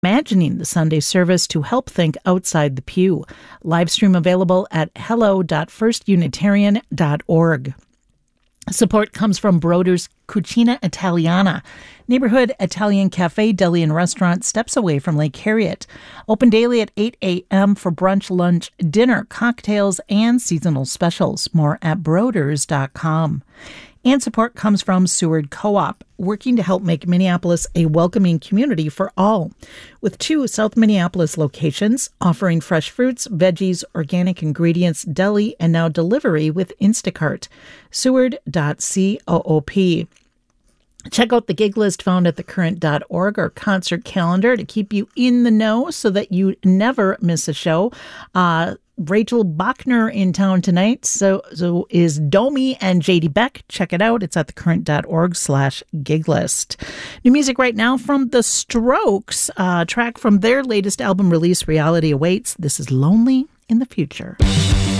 Imagining the Sunday service to help think outside the pew. Live stream available at hello.firstunitarian.org. Support comes from Broder's Cucina Italiana, neighborhood Italian cafe, deli, and restaurant steps away from Lake Harriet. Open daily at 8 a.m. for brunch, lunch, dinner, cocktails, and seasonal specials. More at broders.com. And support comes from Seward Co-op, working to help make Minneapolis a welcoming community for all. With 2 South Minneapolis locations offering fresh fruits, veggies, organic ingredients, deli, and now delivery with Instacart. Seward.coop. Check out the gig list found at thecurrent.org or concert calendar to keep you in the know so that you never miss a show. Rachel Bachner in town tonight. So is Domi and JD Beck. Check it out. It's at thecurrent.org/gig list. New music right now from The Strokes, track from their latest album release, Reality Awaits. This is Lonely in the Future.